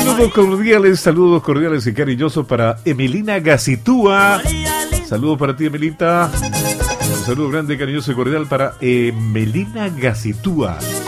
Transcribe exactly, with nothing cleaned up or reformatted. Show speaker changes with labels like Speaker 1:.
Speaker 1: Saludos cordiales, saludos cordiales y cariñosos para Emelina Gacitúa. Saludos para ti, Emelita. Un saludo grande, cariñoso y cordial para Emelina Gacitúa.